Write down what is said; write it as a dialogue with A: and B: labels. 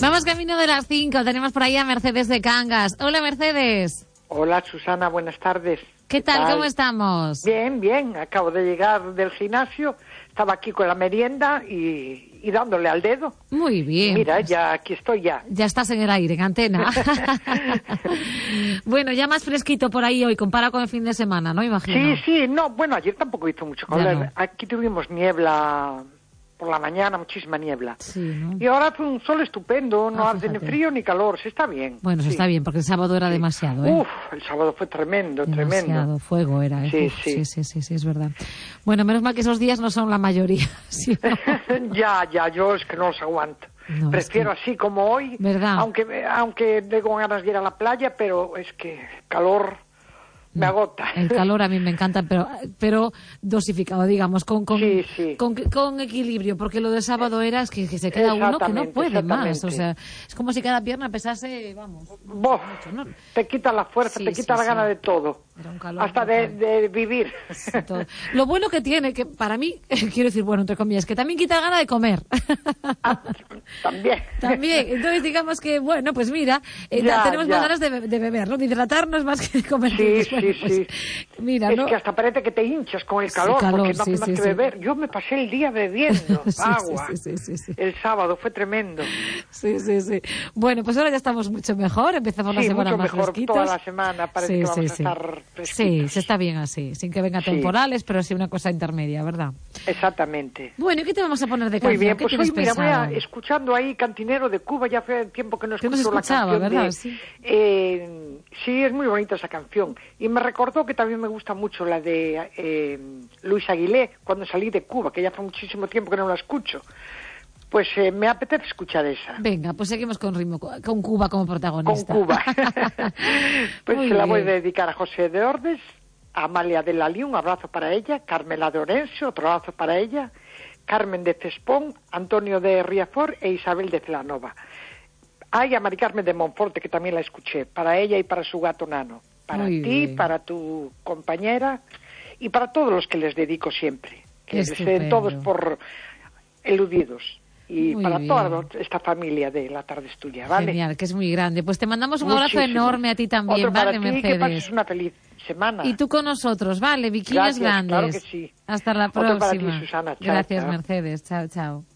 A: Vamos camino de las 5. Tenemos por ahí a Mercedes de Cangas. Hola, Mercedes.
B: Hola, Susana, buenas tardes.
A: ¿Qué tal? ¿Cómo estamos?
B: Bien, bien. Acabo de llegar del gimnasio. Estaba aquí con la merienda y dándole al dedo.
A: Muy bien.
B: Mira, ya aquí estoy ya.
A: Ya estás en el aire, en antena. Bueno, ya más fresquito por ahí hoy, comparado con el fin de semana, ¿no? Imagino.
B: Sí. No, bueno, ayer tampoco hizo mucho calor.
A: No.
B: Aquí tuvimos niebla por la mañana, muchísima niebla.
A: Sí, ¿no?
B: Y ahora hace un sol estupendo, no hace ni
A: fíjate.
B: frío ni calor, se está bien.
A: Bueno, se está bien, porque el sábado era demasiado, ¿eh?
B: Uf, el sábado fue tremendo.
A: Fuego era, ¿eh?
B: Sí.
A: Sí, es verdad. Bueno, menos mal que esos días no son la mayoría. ¿Sí, no?
B: Ya, yo es que no los aguanto.
A: No,
B: Prefiero
A: es
B: así como hoy,
A: ¿verdad?
B: aunque tengo ganas de ir a la playa, pero es que calor me agota.
A: El calor a mí me encanta, pero dosificado, digamos, con equilibrio, porque lo del sábado era es que se queda uno que no puede más. O sea, es como si cada pierna pesase, vamos.
B: Bof,
A: mucho, ¿no?
B: Te quita la fuerza, te quita la gana de todo.
A: Era un calor
B: hasta de vivir.
A: Sí, todo. Lo bueno que tiene, que para mí, quiero decir, bueno, entre comillas, que también quita la gana de comer.
B: También.
A: También. Entonces, digamos que, bueno, pues mira, tenemos más ganas de beber, ¿no? De hidratarnos más que de comer.
B: Sí.
A: Mira,
B: es
A: ¿no?
B: que hasta parece que te hinchas con el calor, porque no hace más que beber. Yo me pasé el día bebiendo agua.
A: Sí.
B: El sábado fue tremendo.
A: Sí. Bueno, pues ahora ya estamos mucho mejor, empezamos la semana
B: mucho
A: más
B: mejor
A: fresquitos.
B: Toda la semana parece que vamos a estar fresquitos.
A: Sí, se está bien así, sin que venga temporales, pero sí una cosa intermedia, ¿verdad?
B: Exactamente.
A: Bueno, ¿y qué te vamos a poner de canción?
B: Muy bien,
A: ¿Qué
B: pues hoy
A: tienes
B: voy
A: pensado?
B: escuchando ahí Cantinero de Cuba, ya hace tiempo que no escucho la canción.
A: ¿Verdad?
B: Sí, es muy bonita esa canción. Y me recordó que también me gusta mucho la de Luis Aguilé, cuando salí de Cuba, que ya hace muchísimo tiempo que no la escucho. Pues me apetece escuchar esa.
A: Venga, pues seguimos con ritmo, con Cuba como protagonista.
B: Con Cuba. Pues
A: muy
B: se la
A: bien.
B: voy a dedicar a José de Ordes, a Amalia de Lalí, un abrazo para ella, Carmela de Orense, otro abrazo para ella, Carmen de Cespón, Antonio de Riafor e Isabel de Celanova. Hay a Mari Carmen de Monforte, que también la escuché, para ella y para su gato Nano. Para
A: muy
B: ti,
A: bien.
B: para tu compañera y para todos los que les dedico siempre. Que les den
A: Estupendo.
B: todos por eludidos. Y
A: Muy
B: para
A: bien.
B: toda esta familia de La Tarde es Tuya, ¿vale?
A: Genial, que es muy grande. Pues te mandamos un abrazo
B: Muchísimo.
A: enorme a ti también,
B: Otro para
A: ¿vale,
B: ti,
A: Mercedes?
B: que pases una feliz semana.
A: Y tú con nosotros, ¿vale? Bikinis
B: Gracias,
A: grandes.
B: claro que sí.
A: Hasta la
B: Otro
A: próxima.
B: para ti, Susana. Chao,
A: Gracias,
B: chao.
A: Mercedes. Chao.